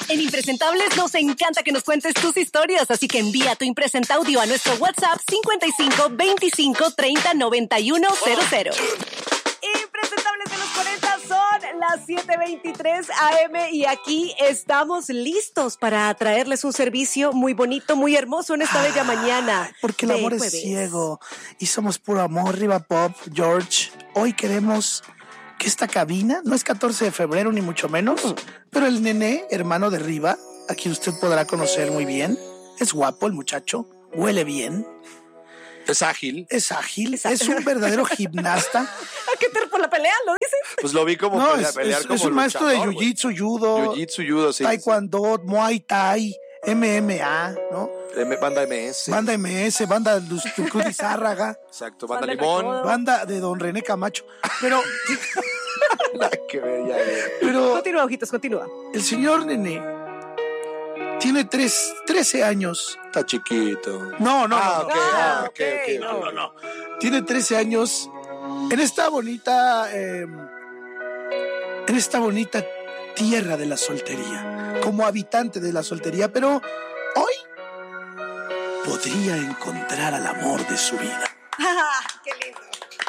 En Impresentables nos encanta que nos cuentes tus historias, así que envía tu impresenta audio a nuestro WhatsApp 55 25 30 91 00. Impresentables de los 40 son las 7:23 AM y aquí estamos listos para traerles un servicio muy bonito, muy hermoso en esta bella mañana. Porque el amor es ciego y somos puro amor. Riva Pop, George. Hoy queremos que esta cabina, no es 14 de febrero ni mucho menos, pero el Nené, hermano de Riva, a quien usted podrá conocer muy bien, es guapo el muchacho, huele bien. Es ágil. Es un verdadero gimnasta. ¿A qué te por la pelea lo dices? Pues lo vi como pelear como es un maestro de luchador, jiu-jitsu, judo, sí. taekwondo, muay thai, MMA, ¿no? Banda MS. Banda MS, banda Cruz Zárraga. Exacto, banda Limón. Banda de Don René Camacho. Pero... Qué bella. Pero Continúa, ojitos, continúa. el señor Nené tiene 13 años. Está chiquito. No. Ok. No. Tiene 13 años en esta bonita tierra de la soltería, como habitante de la soltería, pero hoy podría encontrar al amor de su vida. ¡Qué lindo!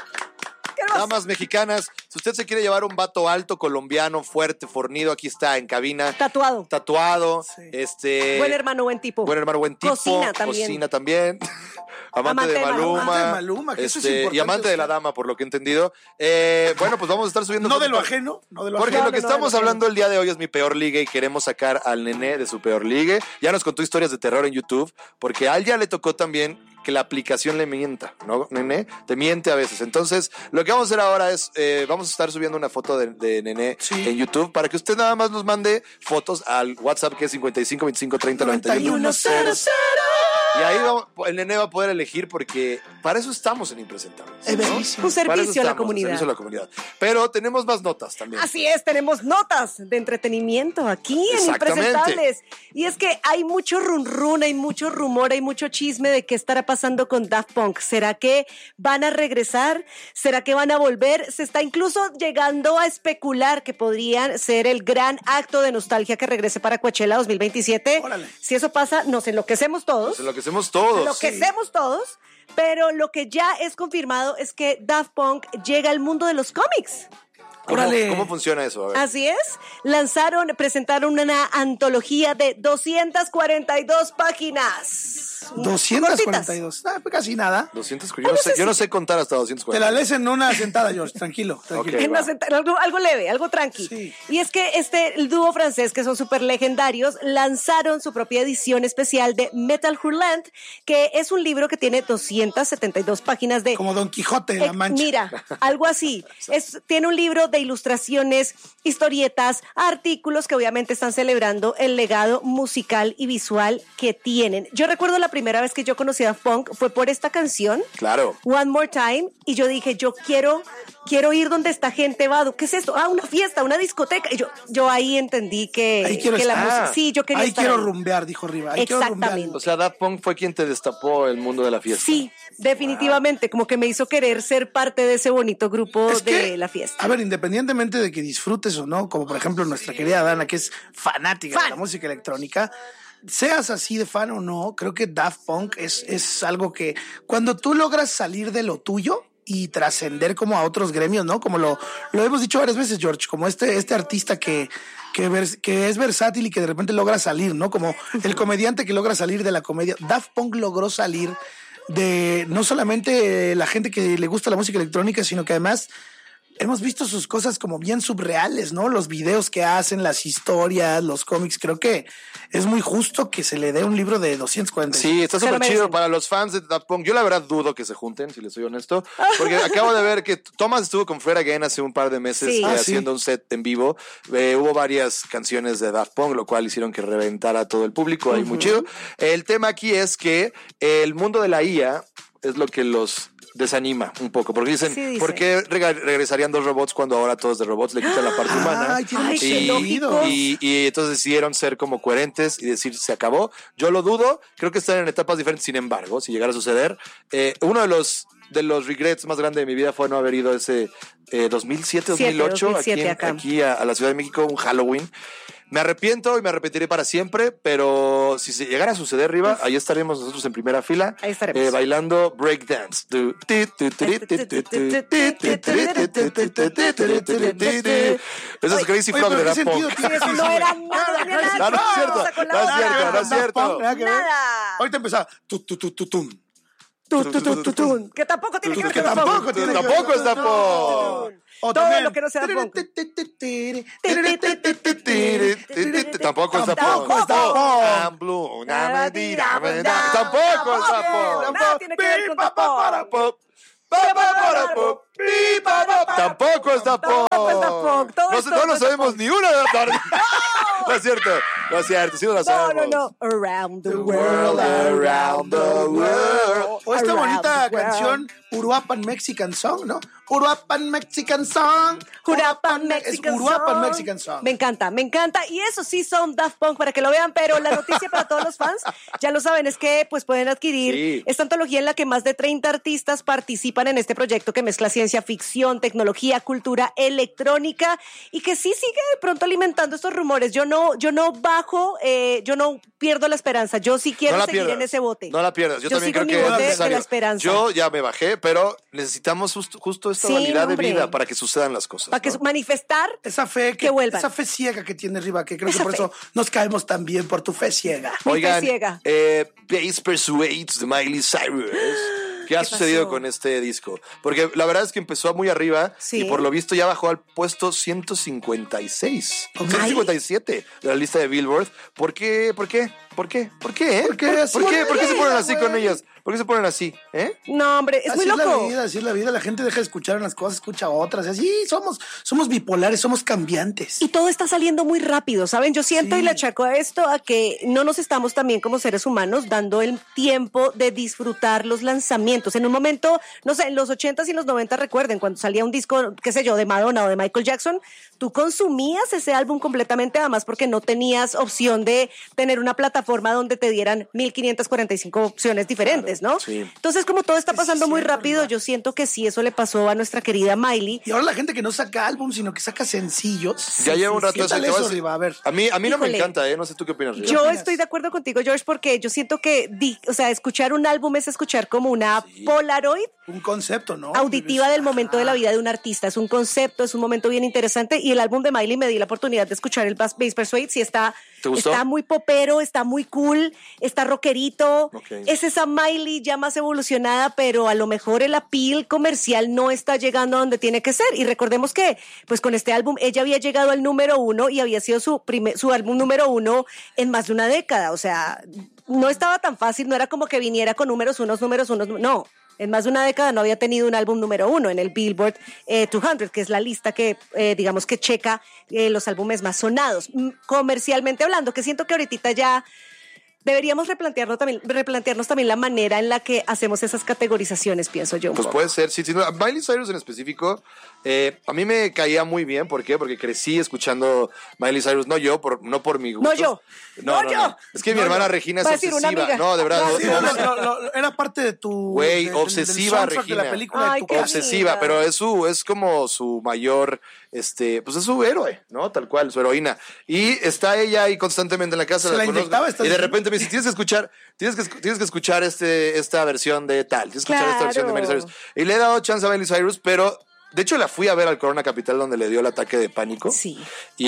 Damas mexicanas, si usted se quiere llevar un vato alto, colombiano, fuerte, fornido, aquí está en cabina. Tatuado. Sí. Buen hermano, buen tipo. Cocina también. Amante de Maluma, que eso es importante. Y amante de la dama, por lo que he entendido. Bueno, pues vamos a estar subiendo. No de lo ajeno. Porque lo que estamos hablando el día de hoy es mi peor ligue y queremos sacar al Nené de su peor ligue. Ya nos contó historias de terror en YouTube, porque a él ya le tocó también que la aplicación le mienta, ¿no, Nené? Te miente a veces. Entonces, lo que vamos a hacer ahora es, vamos a estar subiendo una foto de Nené en YouTube para que usted nada más nos mande fotos al WhatsApp que es 55 25 30 91 00. Y ahí el Nené va a poder elegir porque para eso estamos en Impresentables, ¿no? Un servicio a la comunidad. Pero tenemos más notas también. Así es, tenemos notas de entretenimiento aquí en Impresentables. Y es que hay mucho run, hay mucho rumor, hay mucho chisme de qué estará pasando con Daft Punk. ¿Será que van a regresar? ¿Será que van a volver? Se está incluso llegando a especular que podrían ser el gran acto de nostalgia que regrese para Coachella 2027. Órale. Si eso pasa, nos enloquecemos todos. Enloquecemos todos, pero lo que ya es confirmado es que Daft Punk llega al mundo de los cómics. ¿Cómo funciona eso? A ver. Así es, presentaron una antología de 242 páginas. 242, pues casi nada. 200, yo no sé contar hasta 240. Te la lees en una sentada, George, tranquilo. Okay, en una sentada, algo leve, algo tranqui. Sí. Y es que el dúo francés, que son súper legendarios, lanzaron su propia edición especial de Metal Hurlant, que es un libro que tiene 272 páginas de... Como Don Quijote de la Mancha. Mira, algo así. Tiene un libro de ilustraciones, historietas, artículos que obviamente están celebrando el legado musical y visual que tienen. Yo recuerdo la primera vez que yo conocí a Daft Punk fue por esta canción, claro, One More Time, y yo dije, yo quiero ir donde esta gente va. ¿Qué es esto? Una fiesta, una discoteca. Y yo ahí entendí que la música, sí, yo quería estar quiero ahí. Rumbear, dijo Riva. Exactamente. O sea, Daft Punk fue quien te destapó el mundo de la fiesta. Sí, definitivamente, como que me hizo querer ser parte de ese bonito grupo de la fiesta. A ver, independientemente de que disfrutes o no, como por ejemplo nuestra querida Dana, que es fanática de la música electrónica, seas así de fan o no, creo que Daft Punk es algo que cuando tú logras salir de lo tuyo y trascender como a otros gremios, ¿no? Como lo hemos dicho varias veces, George, como este artista que es versátil y que de repente logra salir, ¿no? Como el comediante que logra salir de la comedia. Daft Punk logró salir de no solamente la gente que le gusta la música electrónica, sino que además hemos visto sus cosas como bien subreales, ¿no? Los videos que hacen, las historias, los cómics. Creo que es muy justo que se le dé un libro de 240. Sí, está súper chido para los fans de Daft Punk. Yo la verdad dudo que se junten, si les soy honesto, porque acabo de ver que Thomas estuvo con Fred Again hace un par de meses haciendo un set en vivo. Hubo varias canciones de Daft Punk, lo cual hicieron que reventara todo el público. Ahí muy chido. El tema aquí es que el mundo de la IA es lo que los desanima un poco, porque dicen, ¿por qué regresarían dos robots cuando ahora todos de robots le quitan la parte humana? Y entonces decidieron ser como coherentes y decir, se acabó. Yo lo dudo, creo que están en etapas diferentes, sin embargo, si llegara a suceder, uno de los regrets más grandes de mi vida fue no haber ido ese 2007, 2008 aquí a la Ciudad de México, un Halloween. Me arrepiento y me arrepentiré para siempre, pero si se llegara a suceder, Riva, ahí estaremos nosotros en primera fila. Ahí estaremos. Bailando breakdance. Eso es Crazy Frog de Daft Punk. No era nada. No es cierto. Nada. Ahorita empezaba. Que tampoco tiene que ver Que con tampoco tiene que ver. Tampoco es Daft Punk. O todo también. lo que no sea Daft Punk. Tampoco es Daft Tampoco Punk. es Daft Punk. I'm blue, una mentira, tampoco es Daft Punk. Nada tiene que ver con Daft Punk. Tampoco es Daft Punk. No lo sabemos ni una de Daft Punk. No es cierto, sí lo sabemos. No. Around the World, around the world. O esta Around bonita the world. canción, Uruapan Mexican Song, ¿no? Uruapan Mexican Song. Uruapan Mexican Es Uruapan Song. Mexican Song. Me encanta. Y eso sí son Daft Punk para que lo vean, pero la noticia para todos los fans, ya lo saben, es que pues pueden adquirir esta antología en la que más de 30 artistas participan en este proyecto que mezcla ciencia ficción, tecnología, cultura electrónica y que sí sigue de pronto alimentando estos rumores. Yo no bajo, yo no pierdo la esperanza. Yo sí quiero seguir en ese bote. No la pierdas. Yo también sigo creo en mi que bote es de necesario. la esperanza. Yo ya me bajé, pero necesitamos justo esta dualidad de vida para que sucedan las cosas. Para que manifestar esa fe que vuelvan. Esa fe ciega que tiene Riva, que creo Esa que por fe. eso nos caemos tan bien por tu fe ciega. Oigan, ciega. Bass Persuades de Miley Cyrus. ¿Qué ha ¿Qué sucedido pasó? con este disco? Porque la verdad es que empezó muy arriba y por lo visto ya bajó al puesto 156, 157 de la lista de Billboard. ¿Por qué? ¿Por qué se ponen así con ellas? ¿Por qué se ponen así? No, hombre, es así muy loco. Así es la vida, la gente deja de escuchar unas cosas, escucha otras. Así somos bipolares, somos cambiantes. Y todo está saliendo muy rápido, ¿saben? Yo siento y le achaco a esto a que no nos estamos también como seres humanos dando el tiempo de disfrutar los lanzamientos. En un momento, no sé, en los 80s y los 90 recuerden, cuando salía un disco, qué sé yo, de Madonna o de Michael Jackson, tú consumías ese álbum completamente, además porque no tenías opción de tener una plataforma donde te dieran 1545 opciones diferentes, ¿no? Sí. Entonces, como todo está pasando muy rápido, yo siento que sí, eso le pasó a nuestra querida Miley. Y ahora la gente que no saca álbum, sino que saca sencillos. Ya lleva un rato ¿Qué tal eso. eso, Riva? A ver. A mí no me Híjole. encanta, no sé tú qué opinas, Riva. Yo estoy de acuerdo contigo, George, porque yo siento que, o sea, escuchar un álbum es escuchar como una Polaroid Un concepto, ¿no? auditiva del momento de la vida de un artista. Es un concepto, es un momento bien interesante. Y el álbum de Miley me di la oportunidad de escuchar el Bass Persuades y está muy popero, está muy cool, está rockerito. Okay. Es esa Miley ya más evolucionada, pero a lo mejor el appeal comercial no está llegando a donde tiene que ser. Y recordemos que, pues con este álbum, ella había llegado al número 1 y había sido su álbum número 1 en más de una década. O sea, no estaba tan fácil, no era como que viniera con números unos, no. En más de una década no había tenido un álbum número 1 en el Billboard 200, que es la lista que, digamos, que checa los álbumes más sonados, comercialmente hablando, que siento que ahorita ya deberíamos replantearnos también la manera en la que hacemos esas categorizaciones, pienso yo. Pues puede ser, sí. No, Miley Cyrus en específico, a mí me caía muy bien. ¿Por qué? Porque crecí escuchando Miley Cyrus, no por mi gusto. No yo. Es que mi hermana Regina es Va a decir una obsesiva. amiga. No, de verdad. Sí, era parte de tu... Güey, del obsesiva, soundtrack Regina. de la película Ay, de tu qué casa. Obsesiva, linda. pero es como su mayor, pues es su héroe, ¿no? Tal cual, su heroína. Y está ella ahí constantemente en la casa. Se la conozco, inyectaba, ¿estás y de diciendo? repente me dice, tienes que escuchar esta versión de tal, tienes que escuchar esta versión de Miley Cyrus. Y le he dado chance a Miley Cyrus, pero de hecho la fui a ver al Corona Capital donde le dio el ataque de pánico. Sí.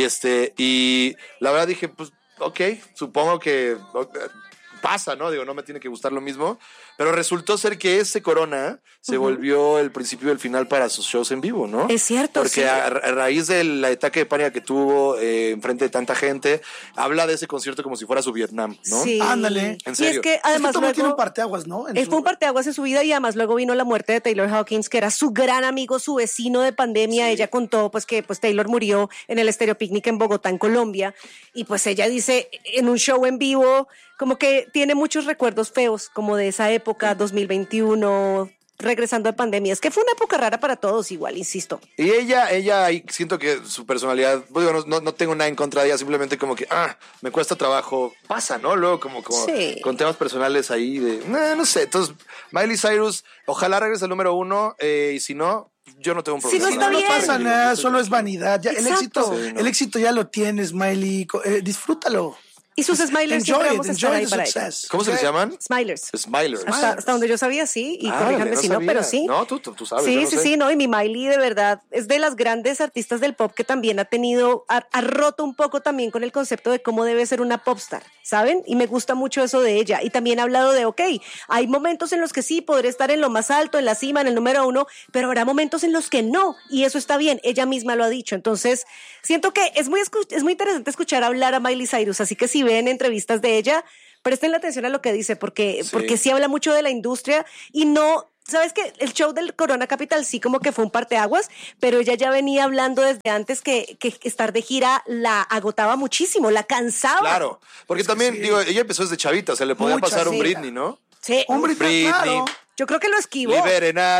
Y la verdad dije, pues, ok, supongo que pasa, ¿no? Digo, no me tiene que gustar lo mismo. Pero resultó ser que ese Corona se volvió el principio y el final para sus shows en vivo, ¿no? Es cierto, Porque sí. a raíz del ataque de pánico que tuvo enfrente de tanta gente, habla de ese concierto como si fuera su Vietnam, ¿no? Sí. Ándale. En Y serio. es que además todo tiene luego... un parteaguas, ¿no? Fue un parteaguas en su vida y además luego vino la muerte de Taylor Hawkins, que era su gran amigo, su vecino de pandemia. Ella contó pues que pues Taylor murió en el Estéreo Picnic en Bogotá, en Colombia. Y pues ella dice en un show en vivo como que tiene muchos recuerdos feos como de esa época, 2021, regresando de pandemia. Es que fue una época rara para todos igual, insisto. Y ella ahí siento que su personalidad, pues, digo, no tengo nada en contra de ella, simplemente como que, me cuesta trabajo, pasa, ¿no? Luego como Sí. con temas personales ahí de, no sé. Entonces, Miley Cyrus, ojalá regrese al número 1, y si no, yo no tengo un problema. Sí, no está bien. No pasa nada, solo es vanidad. Ya, Exacto. el éxito ya lo tienes, Miley. Disfrútalo. Y sus Smilers siempre vamos a estar ahí para ella. ¿Cómo se les llaman? Smilers. Smilers. Hasta donde yo sabía, sí. Y corríjanme si no, pero sí. No, tú sabes. Sí, no. Y mi Miley, de verdad, es de las grandes artistas del pop que también ha roto un poco también con el concepto de cómo debe ser una popstar, ¿saben? Y me gusta mucho eso de ella. Y también ha hablado de, hay momentos en los que sí, podré estar en lo más alto, en la cima, en el número 1, pero habrá momentos en los que no. Y eso está bien. Ella misma lo ha dicho. Entonces, siento que es muy interesante escuchar hablar a Miley Cyrus. Así que si ven entrevistas de ella, presten la atención a lo que dice, porque sí habla mucho de la industria y no, ¿sabes qué? El show del Corona Capital sí como que fue un parteaguas, pero ella ya venía hablando desde antes que estar de gira la agotaba muchísimo, la cansaba. Claro, porque también, ella empezó desde chavita, o sea, le podía pasar un Britney, ¿no? Sí. Un Britney, claro. Yo creo que lo esquivó. Liberen a